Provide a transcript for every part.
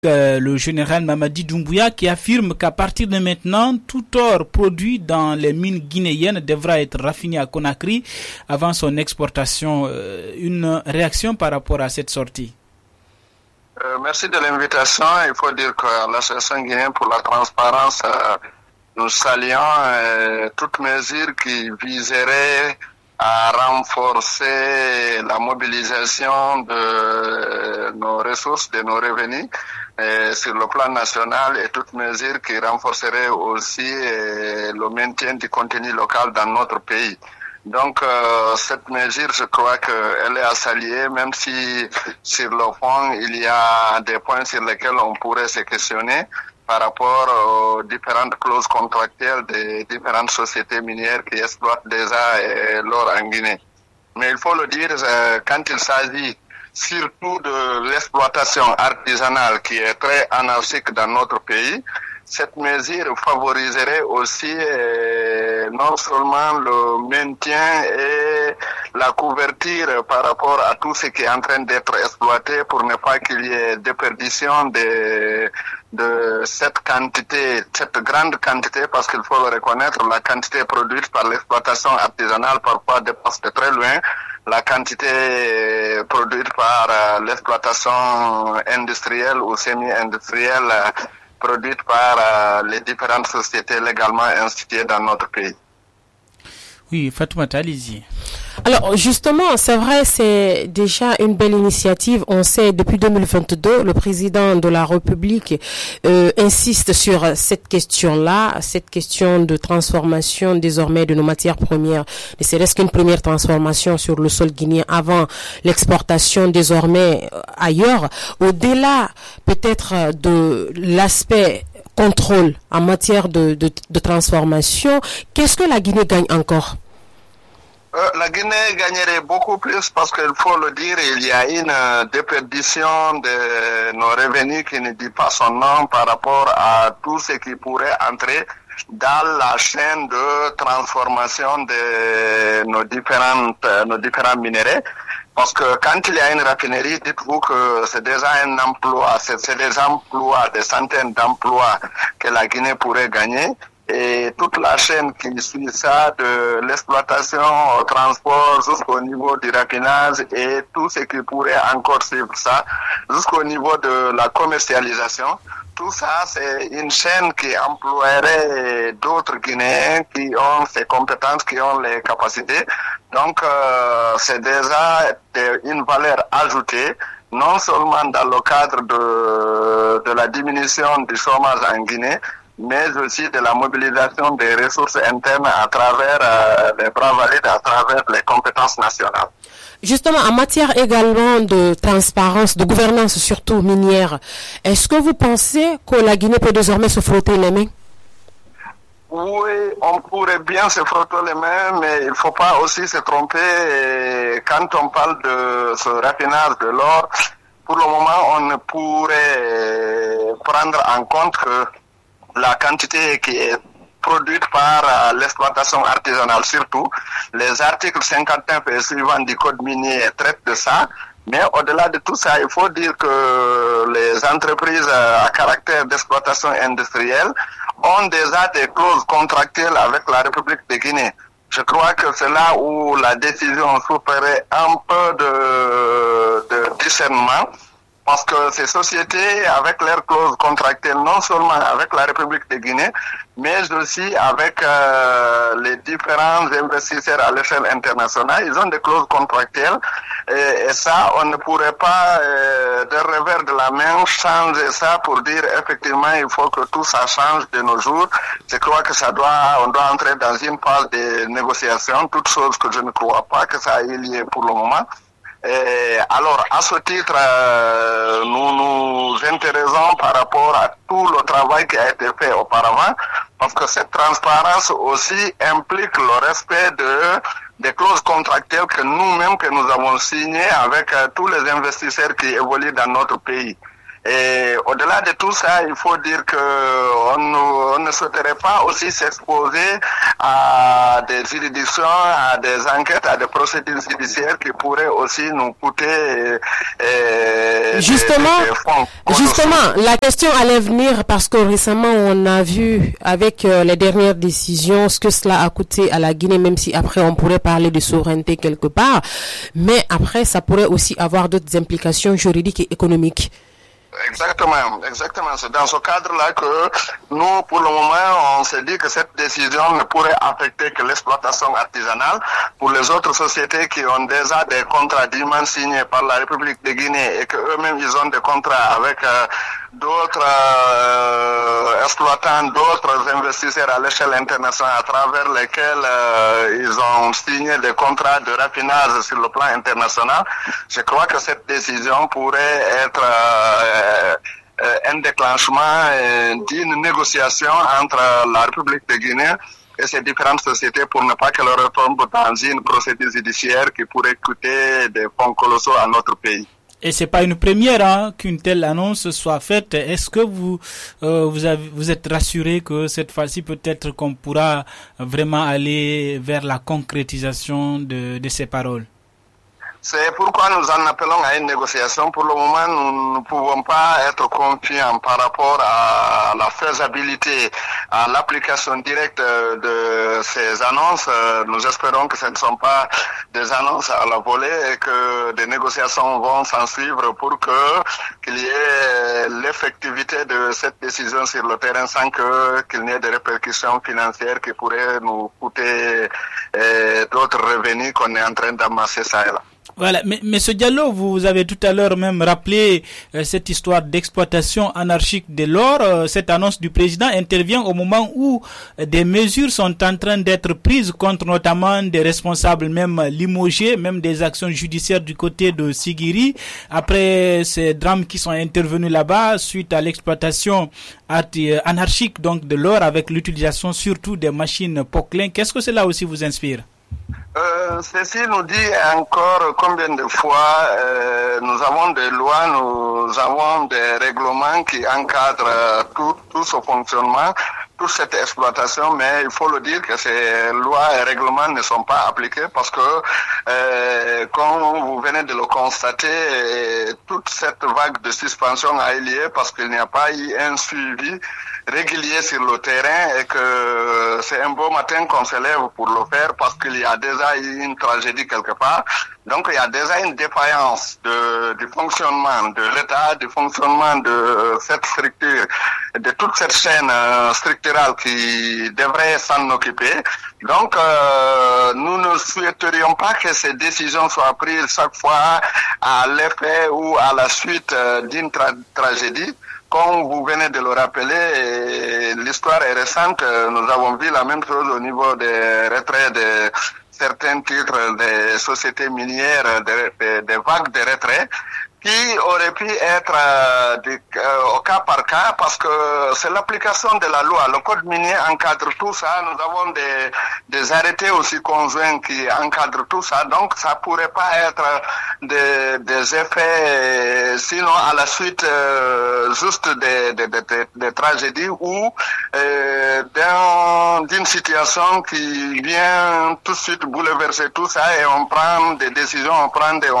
le général Mamadi Doumbouya, qui affirme qu'à partir de maintenant, tout or produit dans les mines guinéennes devra être raffiné à Conakry avant son exportation. Une réaction par rapport à cette sortie? Merci de l'invitation. Il faut dire que l'Association guinéenne pour la transparence, nous saluons toute mesure qui viserait à renforcer la mobilisation de nos ressources, de nos revenus sur le plan national, et toute mesure qui renforcerait aussi le maintien du contenu local dans notre pays. Donc cette mesure, je crois qu'elle est à saluer, même si sur le fond il y a des points sur lesquels on pourrait se questionner par rapport aux différentes clauses contractuelles des différentes sociétés minières qui exploitent déjà l'or en Guinée. Mais il faut le dire, quand il s'agit surtout de l'exploitation artisanale qui est très anarchique dans notre pays, cette mesure favoriserait aussi non seulement le maintien et la couverture par rapport à tout ce qui est en train d'être exploité pour ne pas qu'il y ait déperdition de cette quantité, cette grande quantité, parce qu'il faut le reconnaître, la quantité produite par l'exploitation artisanale parfois dépasse de très loin la quantité produite par l'exploitation industrielle ou semi-industrielle produite par les différentes sociétés légalement instituées dans notre pays. Oui, Fatoumata, allez-y. Alors justement, c'est vrai, c'est déjà une belle initiative. On sait depuis 2022, le président de la République insiste sur cette question-là, cette question de transformation désormais de nos matières premières. Ne serait-ce qu'une première transformation sur le sol guinéen avant l'exportation désormais ailleurs. Au-delà peut-être de l'aspect contrôle en matière de transformation, qu'est-ce que la Guinée gagne encore? La Guinée gagnerait beaucoup plus parce qu'il faut le dire, il y a une déperdition de nos revenus qui ne dit pas son nom par rapport à tout ce qui pourrait entrer dans la chaîne de transformation de nos différents minéraux. Parce que quand il y a une raffinerie, dites-vous que c'est déjà un emploi, c'est des emplois, des centaines d'emplois que la Guinée pourrait gagner. Et toute la chaîne qui suit ça, de l'exploitation au transport jusqu'au niveau du raffinage et tout ce qui pourrait encore suivre ça, jusqu'au niveau de la commercialisation. Tout ça, c'est une chaîne qui emploierait d'autres Guinéens qui ont ces compétences, qui ont les capacités. Donc, c'est déjà une valeur ajoutée, non seulement dans le cadre de la diminution du chômage en Guinée, mais aussi de la mobilisation des ressources internes à travers les bras valides, à travers les compétences nationales. Justement, en matière également de transparence, de gouvernance surtout minière, est-ce que vous pensez que la Guinée peut désormais se frotter les mains? Oui, on pourrait bien se frotter les mains, mais il ne faut pas aussi se tromper. Quand on parle de ce raffinage de l'or, pour le moment, on ne pourrait prendre en compte que la quantité qui est produite par l'exploitation artisanale surtout. Les articles 59 et suivants du code minier traitent de ça. Mais au-delà de tout ça, il faut dire que les entreprises à caractère d'exploitation industrielle ont déjà des clauses contractuelles avec la République de Guinée. Je crois que c'est là où la décision souffrirait un peu de discernement. Parce que ces sociétés, avec leurs clauses contractuelles, non seulement avec la République de Guinée, mais aussi avec les différents investisseurs à l'échelle internationale, ils ont des clauses contractuelles. Et ça, on ne pourrait pas, de revers de la main, changer ça pour dire effectivement, il faut que tout ça change de nos jours. Je crois que on doit entrer dans une phase de négociation, toute chose que je ne crois pas que ça ait lieu pour le moment. Alors, à ce titre, nous nous intéressons par rapport à tout le travail qui a été fait auparavant, parce que cette transparence aussi implique le respect des clauses contractuelles que nous-mêmes, que nous avons signées avec tous les investisseurs qui évoluent dans notre pays. Et au-delà de tout ça, il faut dire que on ne souhaiterait pas aussi s'exposer à des juridictions, à des enquêtes, à des procédures judiciaires qui pourraient aussi nous coûter justement, la question allait venir parce que récemment on a vu avec les dernières décisions ce que cela a coûté à la Guinée, même si après on pourrait parler de souveraineté quelque part, mais après ça pourrait aussi avoir d'autres implications juridiques et économiques. Exactement. C'est dans ce cadre-là que nous, pour le moment, on s'est dit que cette décision ne pourrait affecter que l'exploitation artisanale. Pour les autres sociétés qui ont déjà des contrats dûment signés par la République de Guinée et que eux-mêmes ils ont des contrats avec d'autres exploitants, d'autres investisseurs à l'échelle internationale à travers lesquels ils ont signé des contrats de raffinage sur le plan international. Je crois que cette décision pourrait être un déclenchement d'une négociation entre la République de Guinée et ces différentes sociétés pour ne pas qu'elles retombent dans une procédure judiciaire qui pourrait coûter des fonds colossaux à notre pays. Et c'est pas une première qu'une telle annonce soit faite. Est-ce que vous êtes rassuré que cette fois-ci peut-être qu'on pourra vraiment aller vers la concrétisation de ces paroles? C'est pourquoi nous en appelons à une négociation. Pour le moment, nous ne pouvons pas être confiants par rapport à la faisabilité, à l'application directe de ces annonces. Nous espérons que ce ne sont pas des annonces à la volée et que des négociations vont s'en suivre pour qu'il y ait l'effectivité de cette décision sur le terrain sans qu'il n'y ait des répercussions financières qui pourraient nous coûter d'autres revenus qu'on est en train d'amasser ça et là. Voilà, mais ce dialogue, vous avez tout à l'heure même rappelé cette histoire d'exploitation anarchique de l'or. Cette annonce du président intervient au moment où des mesures sont en train d'être prises contre notamment des responsables même limogés, même des actions judiciaires du côté de Sigiri. Après ces drames qui sont intervenus là-bas suite à l'exploitation anarchique donc de l'or avec l'utilisation surtout des machines Poclin, qu'est-ce que cela aussi vous inspire? Ceci nous dit encore combien de fois nous avons des lois, nous avons des règlements qui encadrent tout ce fonctionnement, toute cette exploitation, mais il faut le dire que ces lois et règlements ne sont pas appliqués parce que, comme vous venez de le constater, toute cette vague de suspension a eu lieu parce qu'il n'y a pas eu un suivi régulier sur le terrain et que c'est un beau matin qu'on se lève pour le faire parce qu'il y a déjà eu une tragédie quelque part. Donc il y a déjà une défaillance du fonctionnement de l'État, du fonctionnement de cette structure, de toute cette chaîne structurelle qui devrait s'en occuper. Donc nous ne souhaiterions pas que ces décisions soient prises chaque fois à l'effet ou à la suite d'une tragédie. Comme vous venez de le rappeler, l'histoire est récente. Nous avons vu la même chose au niveau des retraits de certains titres des sociétés minières, des vagues de retraits, qui auraient pu être au cas par cas parce que c'est l'application de la loi. Le code minier encadre tout ça. Nous avons des arrêtés aussi conjoints qui encadrent tout ça. Donc ça pourrait pas être des effets sinon à la suite juste des tragédies ou d'une situation qui vient tout de suite bouleverser tout ça et on prend des décisions, on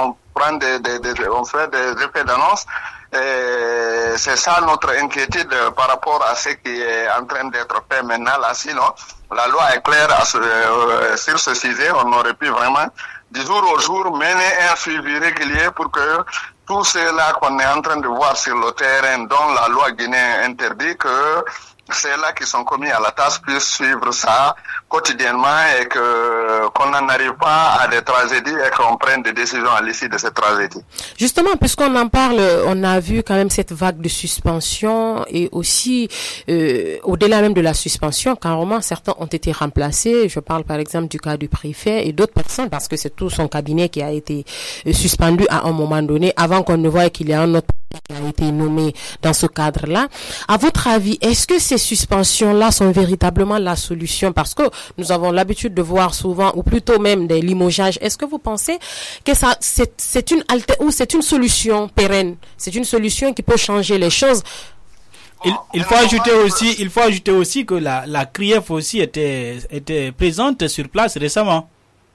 fait des effets d'annonce. C'est ça notre inquiétude par rapport à ce qui est en train d'être fait maintenant là. Sinon, la loi est claire sur ce sujet. On aurait pu vraiment, du jour au jour, mener un suivi régulier pour que tout cela qu'on est en train de voir sur le terrain, dont la loi guinéenne interdit, que ceux-là qui sont commis à la tâche puissent suivre ça quotidiennement et qu'on n'en arrive pas à des tragédies et qu'on prenne des décisions à l'issue de ces tragédies. Justement, puisqu'on en parle, on a vu quand même cette vague de suspension et aussi au-delà même de la suspension, carrément certains ont été remplacés. Je parle par exemple du cas du préfet et d'autres personnes parce que c'est tout son cabinet qui a été suspendu à un moment donné avant qu'on ne voie qu'il y a un autre qui a été nommé dans ce cadre-là. À votre avis, est-ce que ces suspensions-là sont véritablement la solution? Parce que nous avons l'habitude de voir souvent, ou plutôt même des limogeages. Est-ce que vous pensez que c'est une solution pérenne? C'est une solution qui peut changer les choses? Il faut ajouter aussi que la CRIEF aussi était présente sur place récemment.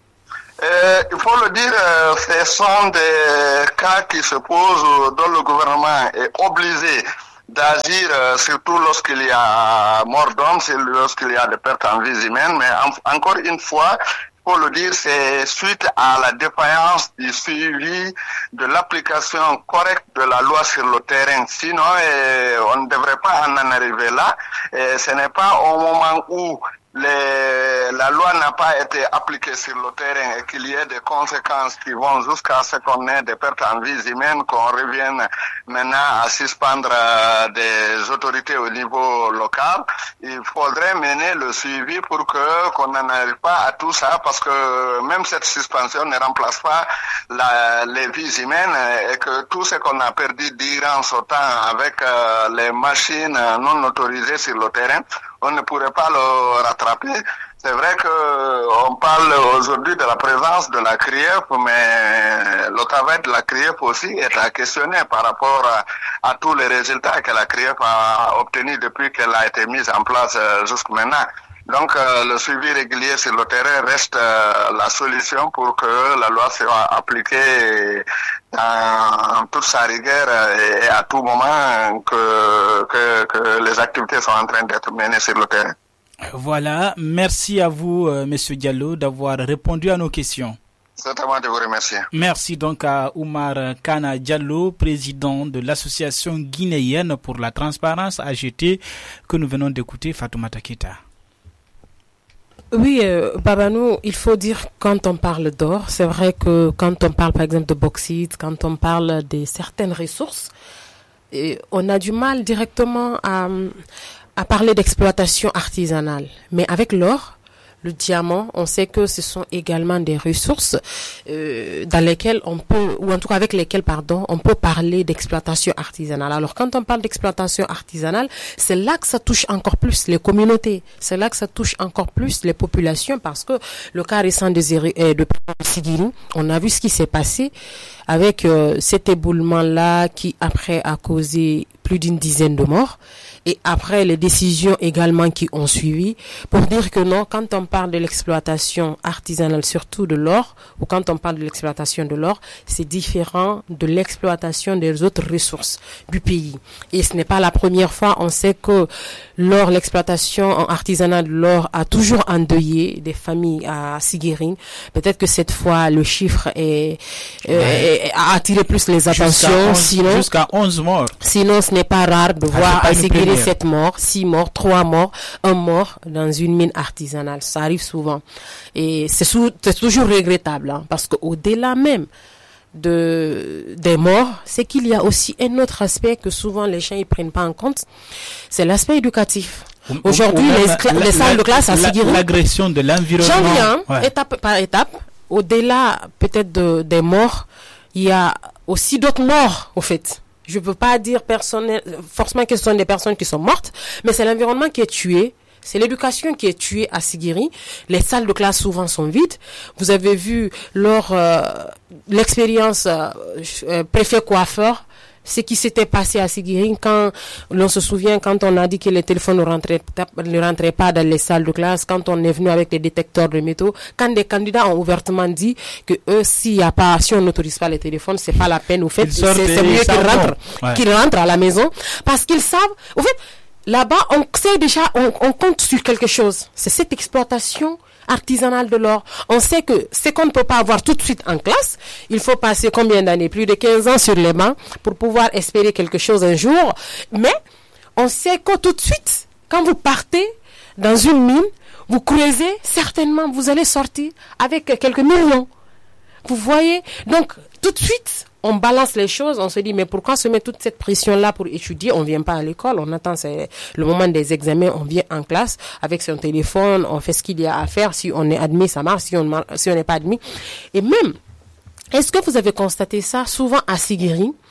Il faut le dire, ce sont des cas qui se posent dont le gouvernement est obligé d'agir, surtout lorsqu'il y a mort d'homme, lorsqu'il y a des pertes en vies humaines. Mais encore une fois, il faut le dire, c'est suite à la défaillance du suivi de l'application correcte de la loi sur le terrain. Sinon, on ne devrait pas en arriver là. Et ce n'est pas au moment où la loi n'a pas été appliquée sur le terrain et qu'il y ait des conséquences qui vont jusqu'à ce qu'on ait des pertes en vies humaines, qu'on revienne maintenant à suspendre des autorités au niveau local. Il faudrait mener le suivi pour qu'on n'en arrive pas à tout ça, parce que même cette suspension ne remplace pas les vies humaines, et que tout ce qu'on a perdu durant ce temps avec les machines non autorisées sur le terrain, on ne pourrait pas le rattraper. C'est vrai que on parle aujourd'hui de la présence de la CRIEF, mais le travail de la CRIEF aussi est à questionner par rapport à tous les résultats que la CRIEF a obtenus depuis qu'elle a été mise en place jusqu'à maintenant. Donc le suivi régulier sur le terrain reste la solution pour que la loi soit appliquée dans toute sa rigueur et à tout moment que les activités sont en train d'être menées sur le terrain. Voilà, merci à vous, Monsieur Diallo, d'avoir répondu à nos questions. C'est à moi de vous remercier. Merci donc à Oumar Kana Diallo, président de l'association guinéenne pour la transparence AGT, que nous venons d'écouter, Fatoumata Keita. Oui, Babanou, il faut dire quand on parle d'or, c'est vrai que quand on parle par exemple de bauxite, quand on parle de certaines ressources, on a du mal directement à parler d'exploitation artisanale. Mais avec l'or, le diamant, on sait que ce sont également des ressources dans lesquelles on peut, ou en tout cas avec lesquelles, on peut parler d'exploitation artisanale. Alors quand on parle d'exploitation artisanale, c'est là que ça touche encore plus les communautés, c'est là que ça touche encore plus les populations, parce que le cas récent de Sigiri, on a vu ce qui s'est passé avec cet éboulement-là qui après a causé plus d'une dizaine de morts. Et après les décisions également qui ont suivi, pour dire que non, quand on parle de l'exploitation artisanale, surtout de l'or, ou quand on parle de l'exploitation de l'or, c'est différent de l'exploitation des autres ressources du pays. Et ce n'est pas la première fois, on sait que l'or, l'exploitation artisanale de l'or a toujours endeuillé des familles à Sigiri. Peut-être que cette fois, le chiffre a attiré plus les attentions. Jusqu'à 11 morts. Sinon, ce n'est pas rare de voir à Sigiri 7 morts, 6 morts, 3 morts, 1 mort dans une mine artisanale. Ça arrive souvent. Et c'est toujours regrettable, hein, parce qu'au-delà même des morts, c'est qu'il y a aussi un autre aspect que souvent les gens ne prennent pas en compte. C'est l'aspect éducatif. Aujourd'hui, les salles de classe à Sigiri, l'agression de l'environnement. J'en viens, étape par étape. Au-delà peut-être des morts, il y a aussi d'autres morts, au fait. Je ne veux pas dire forcément que ce sont des personnes qui sont mortes, mais c'est l'environnement qui est tué. C'est l'éducation qui est tuée à Sigiri. Les salles de classe souvent sont vides. Vous avez vu lors l'expérience préfet coiffeur, ce qui s'était passé à Sigiri quand l'on se souvient, quand on a dit que les téléphones ne rentraient pas dans les salles de classe, quand on est venu avec des détecteurs de métaux, quand des candidats ont ouvertement dit que eux, si on n'autorise pas les téléphones, c'est pas la peine, au fait, c'est mieux qu'ils rentrent à la maison, parce qu'ils savent, au fait, là-bas, on sait déjà, on compte sur quelque chose. C'est cette exploitation artisanale de l'or. On sait que ce qu'on ne peut pas avoir tout de suite en classe, il faut passer combien d'années? Plus de 15 ans sur les bancs pour pouvoir espérer quelque chose un jour. Mais on sait que tout de suite, quand vous partez dans une mine, vous creusez, certainement vous allez sortir avec quelques millions. Vous voyez? Donc, tout de suite, on balance les choses, on se dit, mais pourquoi se mettre toute cette pression-là pour étudier? On vient pas à l'école, on attend le moment des examens, on vient en classe avec son téléphone, on fait ce qu'il y a à faire. Si on est admis, ça marche. Si on n'est pas admis. Et même, est-ce que vous avez constaté ça souvent à Sigiri?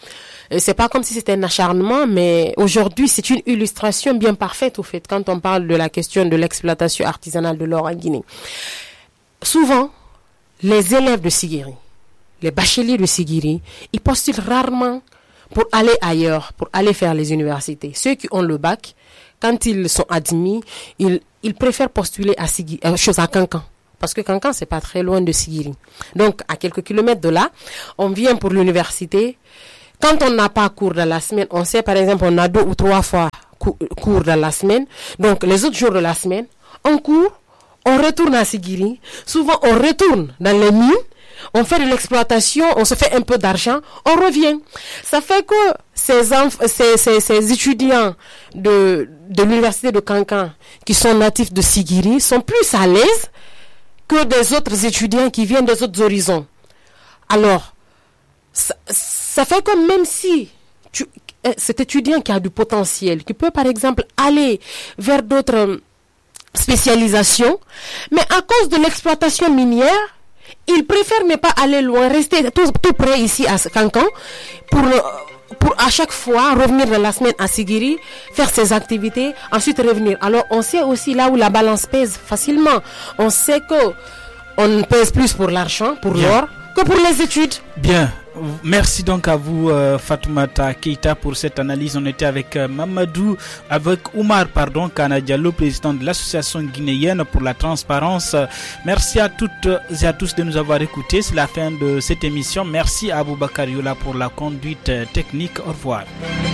c'est pas comme si c'était un acharnement, mais aujourd'hui, c'est une illustration bien parfaite, au fait, quand on parle de la question de l'exploitation artisanale de l'or en Guinée. Souvent, les élèves de Sigiri, les bacheliers de Sigiri, ils postulent rarement pour aller ailleurs, pour aller faire les universités. Ceux qui ont le bac, quand ils sont admis, ils préfèrent postuler à Kankan. Parce que Kankan, c'est pas très loin de Sigiri. Donc, à quelques kilomètres de là, on vient pour l'université. Quand on n'a pas cours dans la semaine, on sait par exemple, on a 2 ou 3 fois cours dans la semaine. Donc, les autres jours de la semaine, on court, on retourne à Sigiri. Souvent, on retourne dans les mines. On fait de l'exploitation, on se fait un peu d'argent, on revient. Ça fait que ces étudiants de l'université de Kankan qui sont natifs de Sigiri sont plus à l'aise que des autres étudiants qui viennent des autres horizons. Alors, ça fait que même si cet étudiant qui a du potentiel, qui peut par exemple aller vers d'autres spécialisations, mais à cause de l'exploitation minière, il préfère ne pas aller loin, rester tout près ici à Kankan pour à chaque fois revenir dans la semaine à Sigiri, faire ses activités, ensuite revenir. Alors on sait aussi là où la balance pèse facilement. On sait que on pèse plus pour l'argent, pour l'or, que pour les études. Bien. Merci donc à vous Fatoumata Keita pour cette analyse. On était avec Oumar Kana Diallo, président de l'association guinéenne pour la transparence. Merci à toutes et à tous de nous avoir écoutés. C'est la fin de cette émission. Merci à Aboubakar Yola pour la conduite technique. Au revoir.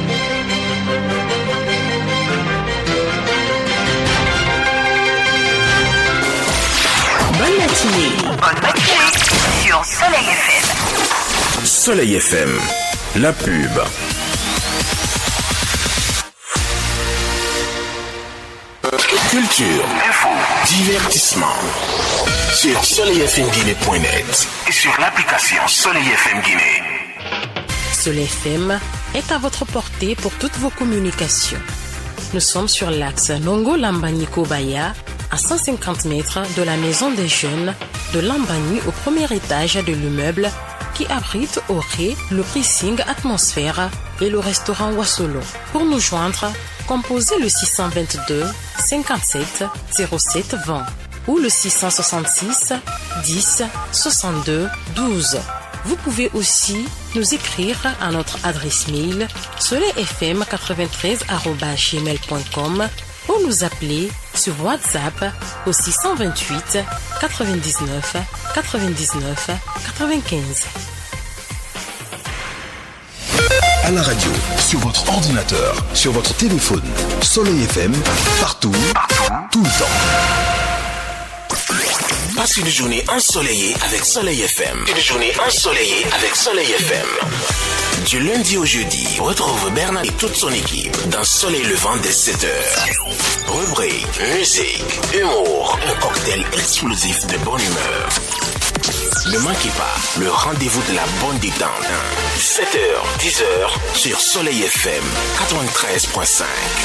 Bonne matinée sur Soleil FM. Soleil FM, la pub. Culture, info, divertissement. Sur soleilfmguinée.net et sur l'application Soleil FM Guinée. Soleil FM est à votre portée pour toutes vos communications. Nous sommes sur l'axe Nongo-Lambani-Kobaya, à 150 mètres de la maison des jeunes de Lambani au premier étage de l'immeuble qui abrite au rez le pricing Atmosphère et le restaurant Wassolo. Pour nous joindre, composez le 622 57 07 20 ou le 666 10 62 12. Vous pouvez aussi nous écrire à notre adresse mail soleilfm93@gmail.com ou nous appeler sur WhatsApp au 628 99 99 95. À la radio, sur votre ordinateur, sur votre téléphone, Soleil FM, partout, tout le temps. Passe une journée ensoleillée avec Soleil FM. Une journée ensoleillée avec Soleil FM. Du lundi au jeudi, retrouve Bernard et toute son équipe dans Soleil Levant dès 7h. Rubrique, musique, humour, un cocktail explosif de bonne humeur. Ne manquez pas le rendez-vous de la bonne détente. 7h, 10h sur Soleil FM 93.5.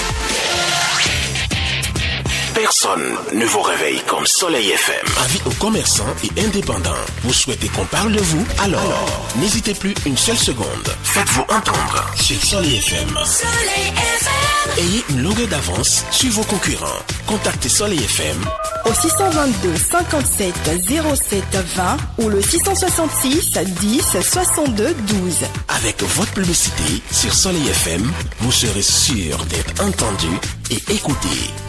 Personne ne vous réveille comme Soleil FM. Avis aux commerçants et indépendants. Vous souhaitez qu'on parle de vous? Alors, n'hésitez plus une seule seconde. Faites-vous entendre sur Soleil FM. Soleil FM. Ayez une longueur d'avance sur vos concurrents. Contactez Soleil FM au 622 57 07 20 ou le 666 10 62 12. Avec votre publicité sur Soleil FM, vous serez sûr d'être entendu et écouté.